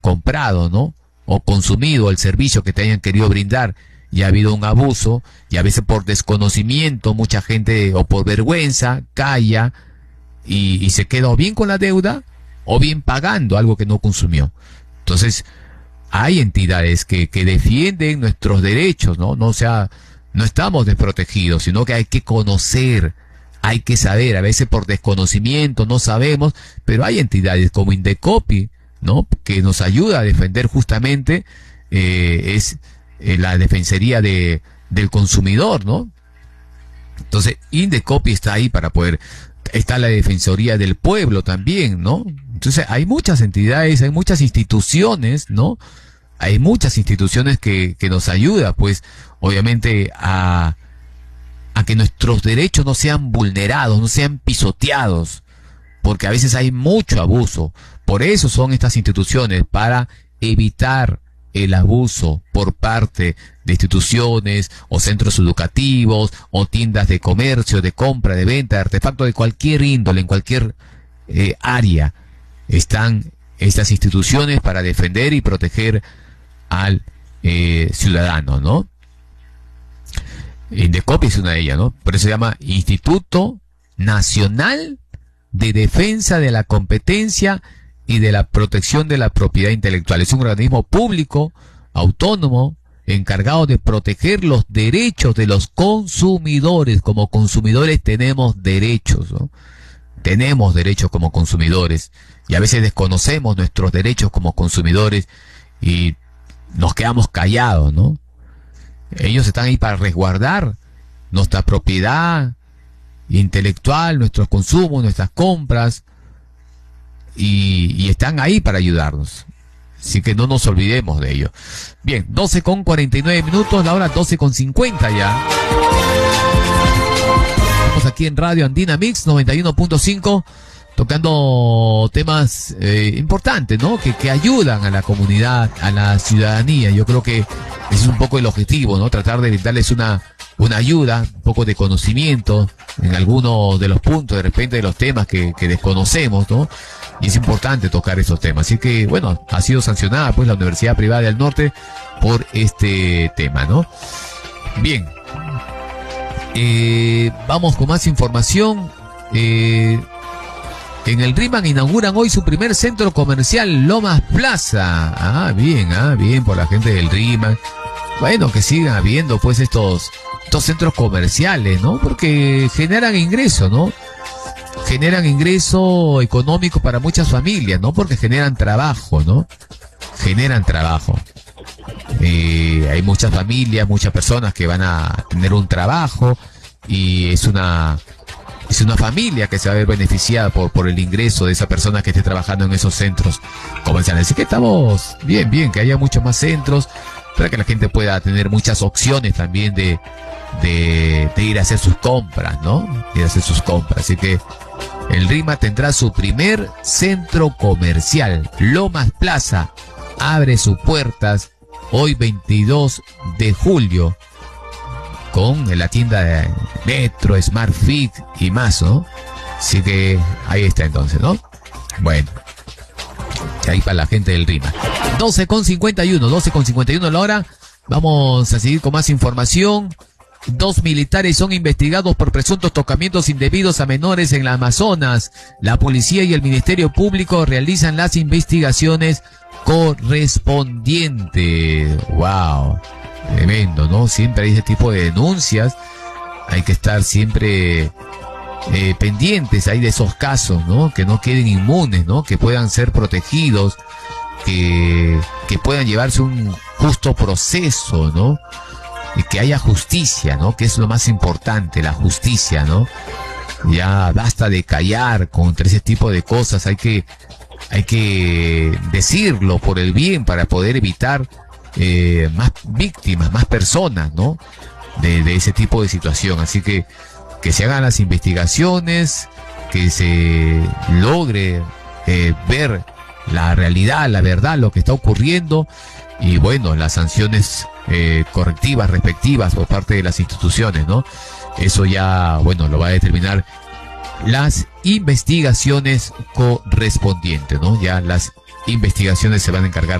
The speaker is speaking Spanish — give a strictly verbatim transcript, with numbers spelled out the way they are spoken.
comprado, ¿no? O consumido el servicio que te hayan querido brindar y ha habido un abuso, y a veces por desconocimiento mucha gente, o por vergüenza, calla y, y se queda o bien con la deuda o bien pagando algo que no consumió. Entonces, hay entidades que, que defienden nuestros derechos, ¿no? No, o sea, no estamos desprotegidos, sino que hay que conocer, hay que saber. A veces por desconocimiento no sabemos, pero hay entidades como Indecopi, ¿no? Que nos ayuda a defender justamente, eh, es eh, la defensoría de, del consumidor, ¿no? Entonces, Indecopi está ahí para poder, está la Defensoría del Pueblo también, ¿no? Entonces, hay muchas entidades, hay muchas instituciones, ¿no? Hay muchas instituciones que, que nos ayudan, pues, obviamente, a, a que nuestros derechos no sean vulnerados, no sean pisoteados, porque a veces hay mucho abuso. Por eso son estas instituciones, para evitar el abuso por parte de instituciones o centros educativos o tiendas de comercio, de compra, de venta, de artefactos de cualquier índole, en cualquier eh, área. Están estas instituciones para defender y proteger al eh, ciudadano, ¿no? Indecopi es una de ellas, ¿no? Por eso se llama Instituto Nacional de Defensa de la Competencia y de la Protección de la Propiedad Intelectual. Es un organismo público, autónomo, encargado de proteger los derechos de los consumidores. Como consumidores tenemos derechos, ¿no? Tenemos derechos como consumidores, y a veces desconocemos nuestros derechos como consumidores y nos quedamos callados, ¿no? Ellos están ahí para resguardar nuestra propiedad intelectual, nuestros consumos, nuestras compras, y, y están ahí para ayudarnos. Así que no nos olvidemos de ello. Bien, doce con cuarenta y nueve minutos, la hora doce con cincuenta ya. Estamos aquí en Radio Andina Mix noventa y uno punto cinco, tocando temas eh, importantes, ¿no? Que, que ayudan a la comunidad, a la ciudadanía. Yo creo que ese es un poco el objetivo, ¿no? Tratar de darles una, una ayuda, un poco de conocimiento en algunos de los puntos, de repente, de los temas que, que desconocemos, ¿no? Y es importante tocar esos temas. Así que, bueno, ha sido sancionada, pues, la Universidad Privada del Norte por este tema, ¿no? Bien. Eh, vamos con más información. Eh, en el RIMAN inauguran hoy su primer centro comercial, Lomas Plaza. Ah, bien, ah, bien por la gente del RIMAN. Bueno, que sigan habiendo, pues, estos, estos centros comerciales, ¿no? Porque generan ingreso, ¿no? Generan ingreso económico para muchas familias, ¿no? Porque generan trabajo, ¿no? Generan trabajo. Eh, hay muchas familias, muchas personas que van a tener un trabajo, y es una es una familia que se va a ver beneficiada por, por el ingreso de esa persona que esté trabajando en esos centros comerciales. Así que estamos bien, bien, que haya muchos más centros para que la gente pueda tener muchas opciones también de, de, de ir a hacer sus compras, ¿no? Ir a hacer sus compras. Así que el RIMA tendrá su primer centro comercial. Lomas Plaza abre sus puertas hoy veintidós de julio con la tienda de Metro, Smart Fit y más, ¿no? Así que ahí está entonces, ¿no? Bueno, ahí para la gente del RIMA. doce con cincuenta y uno, doce con cincuenta y uno la hora. Vamos a seguir con más información. Dos militares son investigados por presuntos tocamientos indebidos a menores en la Amazonas. La policía y el Ministerio Público realizan las investigaciones correspondientes. Wow, tremendo, ¿no? Siempre hay ese tipo de denuncias. Hay que estar siempre eh, pendientes ahí de esos casos, ¿no? Que no queden inmunes, ¿no? Que puedan ser protegidos, que, que puedan llevarse un justo proceso, ¿no? Y que haya justicia, ¿no? Que es lo más importante, la justicia, ¿no? Ya basta de callar contra ese tipo de cosas. Hay que, hay que decirlo por el bien, para poder evitar eh, más víctimas, más personas, ¿no? De, de ese tipo de situación. Así que que se hagan las investigaciones, que se logre eh, ver la realidad, la verdad, lo que está ocurriendo, y bueno, las sanciones eh, correctivas, respectivas por parte de las instituciones, ¿no? Eso ya, bueno, lo va a determinar las investigaciones correspondientes, ¿no? Ya las investigaciones se van a encargar